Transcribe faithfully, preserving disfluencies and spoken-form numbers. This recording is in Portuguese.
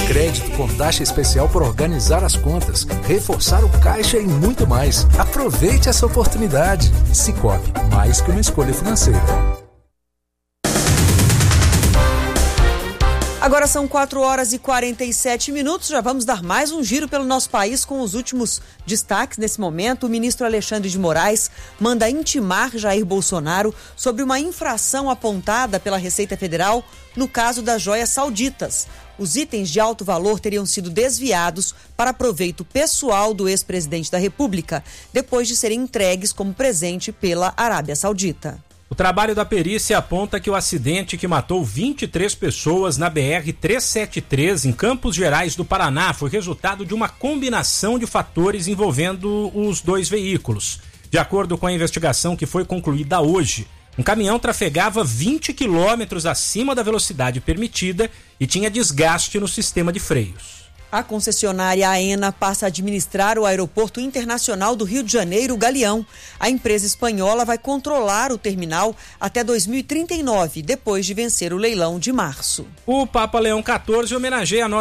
crédito com taxa especial por organizar as contas, reforçar o caixa e muito mais. Aproveite essa oportunidade. Sicoob, mais que uma escolha financeira. Agora são quatro horas e quarenta e sete minutos, já vamos dar mais um giro pelo nosso país com os últimos destaques nesse momento. O ministro Alexandre de Moraes manda intimar Jair Bolsonaro sobre uma infração apontada pela Receita Federal no caso das joias sauditas. Os itens de alto valor teriam sido desviados para proveito pessoal do ex-presidente da República, depois de serem entregues como presente pela Arábia Saudita. O trabalho da perícia aponta que o acidente que matou vinte e três pessoas na B R trezentos e setenta e três, em Campos Gerais do Paraná, foi resultado de uma combinação de fatores envolvendo os dois veículos. De acordo com a investigação que foi concluída hoje, um caminhão trafegava vinte quilômetros acima da velocidade permitida e tinha desgaste no sistema de freios. A concessionária AENA passa a administrar o Aeroporto Internacional do Rio de Janeiro, Galeão. A empresa espanhola vai controlar o terminal até dois mil e trinta e nove, depois de vencer o leilão de março. O Papa Leão quatorze homenageia a nossa